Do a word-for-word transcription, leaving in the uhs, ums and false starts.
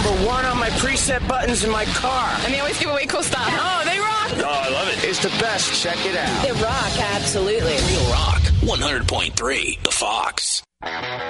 number one on my preset buttons in my car. And they always give away cool stuff. Oh, they rock. Oh, I love it. It's the best. Check it out. They rock, absolutely. Real Rock, one hundred point three, The Fox.